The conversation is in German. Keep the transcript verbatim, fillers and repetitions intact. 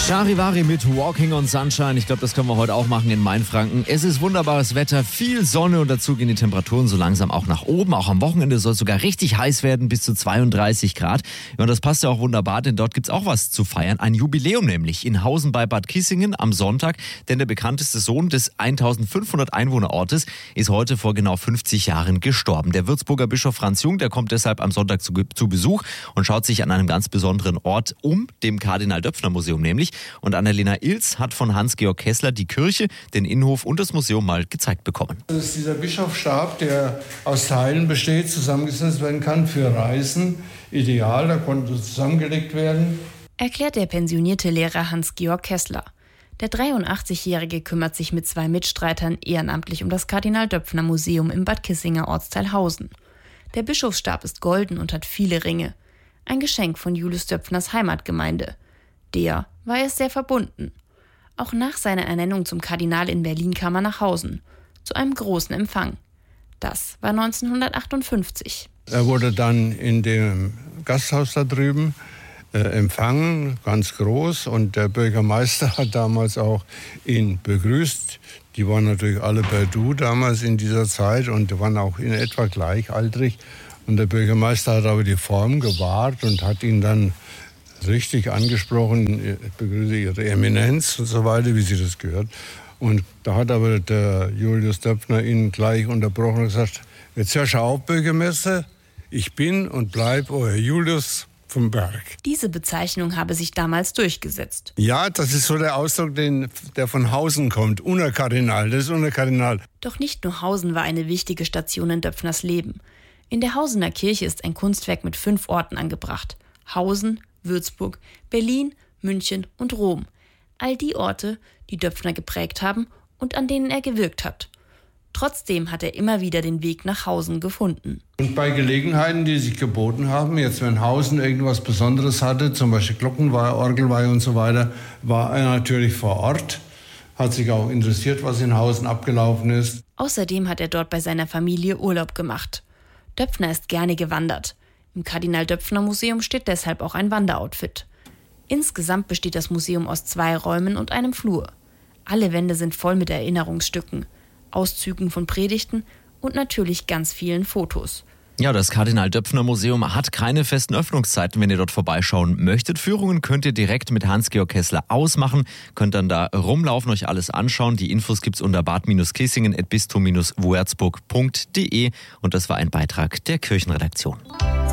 Charivari mit Walking on Sunshine. Ich glaube, das können wir heute auch machen in Mainfranken. Es ist wunderbares Wetter, viel Sonne und dazu gehen die Temperaturen so langsam auch nach oben. Auch am Wochenende soll es sogar richtig heiß werden, bis zu zweiunddreißig Grad. Ja, und das passt ja auch wunderbar, denn dort gibt's auch was zu feiern. Ein Jubiläum nämlich in Hausen bei Bad Kissingen am Sonntag. Denn der bekannteste Sohn des eintausendfünfhundert Einwohnerortes ist heute vor genau fünfzig Jahren gestorben. Der Würzburger Bischof Franz Jung, der kommt deshalb am Sonntag zu, zu Besuch und schaut sich an einem ganz besonderen Ort um, dem Kardinal-Döpfner-Museum nämlich. Und Annalena Ilz hat von Hans-Georg Kessler die Kirche, den Innenhof und das Museum mal gezeigt bekommen. Das ist dieser Bischofsstab, der aus Teilen besteht, zusammengesetzt werden kann für Reisen. Ideal, da konnte zusammengelegt werden. Erklärt der pensionierte Lehrer Hans-Georg Kessler. Der dreiundachtzigjährige kümmert sich mit zwei Mitstreitern ehrenamtlich um das Kardinal-Döpfner-Museum im Bad Kissinger Ortsteil Hausen. Der Bischofsstab ist golden und hat viele Ringe. Ein Geschenk von Julius Döpfners Heimatgemeinde. Der war er sehr verbunden. Auch nach seiner Ernennung zum Kardinal in Berlin kam er nach Hausen, zu einem großen Empfang. Das war neunzehnhundertachtundfünfzig. Er wurde dann in dem Gasthaus da drüben äh, empfangen, ganz groß. Und der Bürgermeister hat damals auch ihn begrüßt. Die waren natürlich alle per Du damals in dieser Zeit und waren auch in etwa gleichaltrig. Und der Bürgermeister hat aber die Form gewahrt und hat ihn dann richtig angesprochen, ich begrüße Ihre Eminenz und so weiter, wie sie das gehört. Und da hat aber der Julius Döpfner ihn gleich unterbrochen und gesagt, jetzt hörst du auf, Bürgermeister, ich bin und bleib euer Julius vom Berg. Diese Bezeichnung habe sich damals durchgesetzt. Ja, das ist so der Ausdruck, den, der von Hausen kommt, Unerkardinal, das ist Unerkardinal. Doch nicht nur Hausen war eine wichtige Station in Döpfners Leben. In der Hausener Kirche ist ein Kunstwerk mit fünf Orten angebracht. Hausen, Würzburg, Berlin, München und Rom. All die Orte, die Döpfner geprägt haben und an denen er gewirkt hat. Trotzdem hat er immer wieder den Weg nach Hausen gefunden. Und bei Gelegenheiten, die sich geboten haben, jetzt wenn Hausen irgendwas Besonderes hatte, zum Beispiel Glockenweihe, Orgelweihe und so weiter, war er natürlich vor Ort, hat sich auch interessiert, was in Hausen abgelaufen ist. Außerdem hat er dort bei seiner Familie Urlaub gemacht. Döpfner ist gerne gewandert. Im Kardinal-Döpfner-Museum steht deshalb auch ein Wanderoutfit. Insgesamt besteht das Museum aus zwei Räumen und einem Flur. Alle Wände sind voll mit Erinnerungsstücken, Auszügen von Predigten und natürlich ganz vielen Fotos. Ja, das Kardinal-Döpfner-Museum hat keine festen Öffnungszeiten, wenn ihr dort vorbeischauen möchtet. Führungen könnt ihr direkt mit Hans-Georg Kessler ausmachen, könnt dann da rumlaufen, euch alles anschauen. Die Infos gibt's unter bad-kissingen at bistum-wuerzburg punkt de und das war ein Beitrag der Kirchenredaktion.